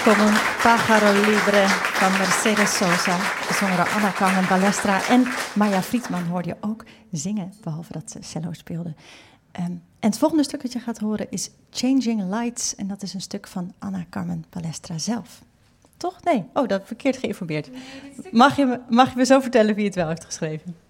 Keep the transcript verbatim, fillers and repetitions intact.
Con un pájaro libre van Mercedes Sosa, gezongen door Ana Carmen Balestra. En Maya Friedman hoorde je ook zingen, behalve dat ze cello speelde. Um, en het volgende stuk dat je gaat horen is Changing Lights. En dat is een stuk van Ana Carmen Balestra zelf. Toch? Nee. Oh, dat heb ik verkeerd geïnformeerd. Mag je, me, mag je me zo vertellen wie het wel heeft geschreven?